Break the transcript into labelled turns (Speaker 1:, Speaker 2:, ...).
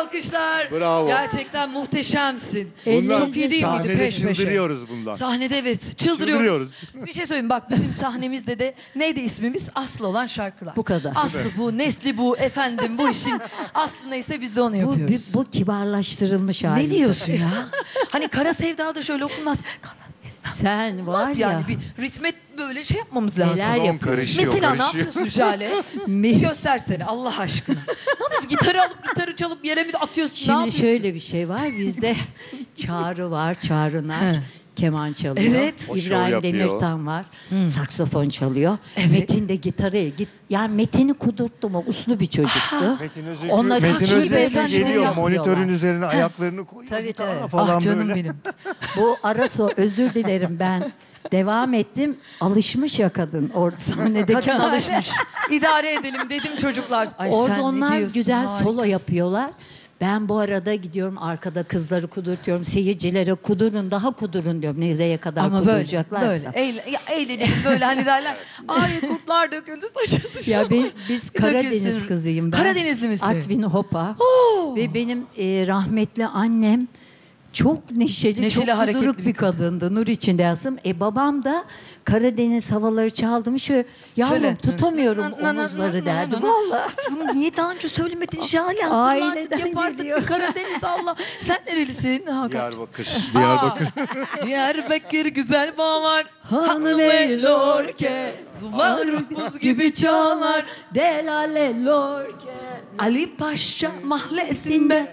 Speaker 1: alkışlar.
Speaker 2: Bravo.
Speaker 1: Gerçekten muhteşemsin.
Speaker 2: Bunlar
Speaker 1: Çok iyi değil miydi?
Speaker 2: sahnede
Speaker 1: Peş peşe.
Speaker 2: çıldırıyoruz bundan.
Speaker 1: Sahnede evet çıldırıyoruz.
Speaker 2: Çıldırıyoruz.
Speaker 1: Bir şey söyleyeyim bak bizim sahnemizde de neydi ismimiz? Aslı olan şarkılar.
Speaker 3: Bu kadar.
Speaker 1: Aslı bu, nesli bu, efendim bu işin aslı neyse biz de onu
Speaker 3: Bu,
Speaker 1: yapıyoruz.
Speaker 3: bu kibarlaştırılmış hali.
Speaker 1: Ne diyorsun ya? Hani Kara Sevda da şöyle okunmaz.
Speaker 3: Sen var ya.
Speaker 1: Yani bir ritme böyle şey yapmamız lazım.
Speaker 3: Neler
Speaker 2: Tamam,
Speaker 3: yapıyorsun?
Speaker 2: karışıyor,
Speaker 1: Mesela ne
Speaker 2: karışıyor.
Speaker 1: yapıyorsun Jale? Bir göstersene Allah aşkına. Ne yapıyorsun? Gitarı çalıp yere mi atıyorsun? Ne
Speaker 3: Şimdi
Speaker 1: yapıyorsun?
Speaker 3: şöyle bir şey var. Bizde Çağrı var. Çağrınar. Keman çalıyor.
Speaker 1: Evet.
Speaker 2: O şov
Speaker 3: İbrahim
Speaker 2: yapıyor.
Speaker 3: Demirtan var. Saksafon çalıyor. Metin de gitarı. Yani Metin'i kudurttum. O uslu bir çocuktu.
Speaker 2: Metin
Speaker 3: Onlar
Speaker 2: Metin
Speaker 3: saçma
Speaker 2: Özgür
Speaker 3: beyefendi
Speaker 2: geliyor
Speaker 3: yapıyorlar.
Speaker 2: monitörün üzerine ayaklarını koyuyor.
Speaker 3: Tabii,
Speaker 2: gitarla
Speaker 3: tabii.
Speaker 2: falan
Speaker 1: Ah canım
Speaker 2: böyle.
Speaker 1: benim.
Speaker 3: Bu ara özür dilerim ben. Devam ettim. Alışmış ya kadın orada sahnedeki.
Speaker 1: Kadın alışmış. İdare edelim dedim çocuklar. Ay
Speaker 3: Orada
Speaker 1: sen ne
Speaker 3: onlar
Speaker 1: diyorsun?
Speaker 3: güzel
Speaker 1: Harikasın.
Speaker 3: solo yapıyorlar. Ben bu arada gidiyorum arkada kızları kudurtuyorum. Seyircilere kudurun daha kudurun diyorum. Nereye kadar
Speaker 1: Ama böyle,
Speaker 3: kuduracaklarsa.
Speaker 1: böyle eğlenelim böyle hani derler. Ay kurtlar döküldü saçını.
Speaker 3: Ya biz Karadeniz
Speaker 1: Dökülsün.
Speaker 3: kızıyım ben.
Speaker 1: Karadeniz misin?
Speaker 3: Artvin Hopa. Ve benim rahmetli annem çok neşeli, çok
Speaker 1: hareketli
Speaker 3: kuduruk
Speaker 1: bir
Speaker 3: bir kadındı. Nur içinde yatsın. Babam da Karadeniz havaları çaldı mı şöyle yavrum
Speaker 1: Söyle.
Speaker 3: tutamıyorum
Speaker 1: Na, na, na,
Speaker 3: omuzları
Speaker 1: na,
Speaker 3: derdi.
Speaker 1: na, na.
Speaker 3: Vallahi.
Speaker 1: Bunu niye daha önce söylemedin Jale? Hazırlardık
Speaker 3: Aileden
Speaker 1: yapardık
Speaker 3: geliyor.
Speaker 1: bir Karadeniz Allah. Sen nerelisin? Hakan.
Speaker 2: Diyarbakır. Diyarbakır.
Speaker 1: Diyarbakır güzel bağlar.
Speaker 3: Hanım ey lorke,
Speaker 1: Sular buz gibi çağlar.
Speaker 3: delale lorke.
Speaker 1: Ali Paşa mahallesinde